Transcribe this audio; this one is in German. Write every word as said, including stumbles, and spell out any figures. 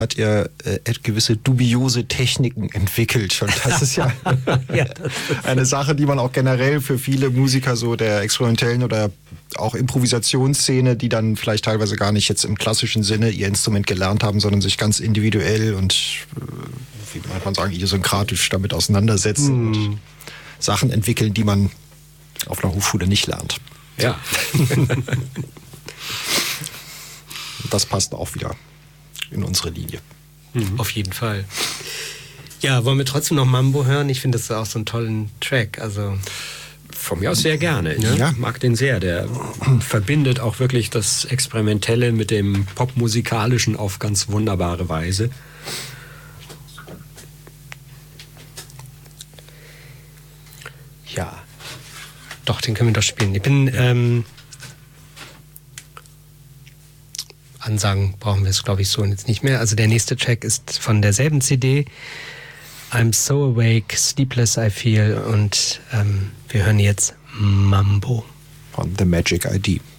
hat er äh, gewisse dubiose Techniken entwickelt. Und das ist ja, ja das ist eine Sache, die man auch generell für viele Musiker so der experimentellen oder auch Improvisationsszene, die dann vielleicht teilweise gar nicht jetzt im klassischen Sinne ihr Instrument gelernt haben, sondern sich ganz individuell und, äh, wie man sagen, idiosynkratisch damit auseinandersetzen mm. und Sachen entwickeln, die man auf einer Hochschule nicht lernt. Ja. Das passt auch wieder in unsere Linie. Mhm. Auf jeden Fall. Ja, wollen wir trotzdem noch Mambo hören? Ich finde das auch so einen tollen Track. Also von mir aus sehr gerne. Ich ja. mag den sehr. Der verbindet auch wirklich das Experimentelle mit dem Popmusikalischen auf ganz wunderbare Weise. Ja. Doch, den können wir doch spielen. Ich bin... Ähm, Ansagen brauchen wir es, glaube ich, so jetzt nicht mehr. Also der nächste Track ist von derselben C D, I'm So Awake, Sleepless I Feel, und ähm, wir hören jetzt Mambo. Von The Magic I D.